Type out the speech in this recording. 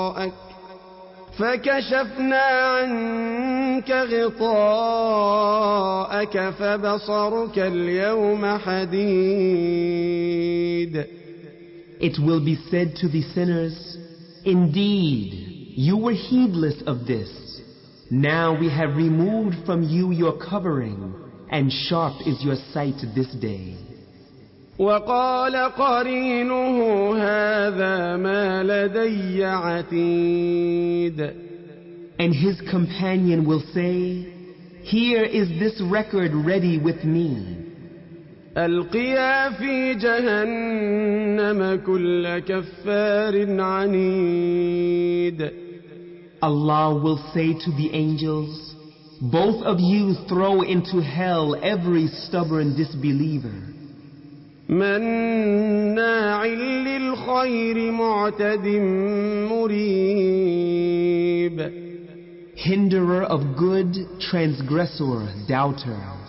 فكشفنا عنك غطاءك فبصرك اليوم حديد. It will be said to the sinners, indeed, you were heedless of this. Now we have removed from you your covering, and sharp is your sight this day. وقال قرينه هذا ما لدي عتيد. And his companion will say, here is this record ready with me. ألقيا في جهنم كل كفار عنيد. Allah will say to the angels, both of you throw into hell every stubborn disbeliever. مناع للخير معتد مريب. Hinderer of good, transgressor, doubter.